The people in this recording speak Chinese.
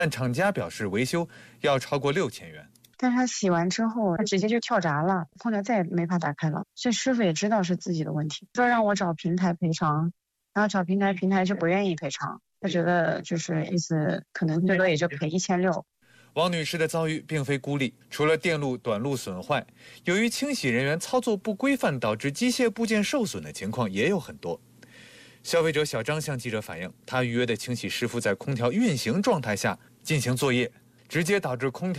但厂家表示维修要超过6000元。 但是他洗完之后，他直接就跳闸了，空调再也没法打开了。所以师傅也知道是自己的问题，说让我找平台赔偿，然后找平台就不愿意赔偿，他觉得就是意思可能最多也就赔1600。 王女士的遭遇并非孤立，除了电路短路损坏，由于清洗人员操作不规范导致机械部件受损的情况也有很多。消费者小张向记者反映，他预约的清洗师傅在空调运行状态下进行作业，直接导致空调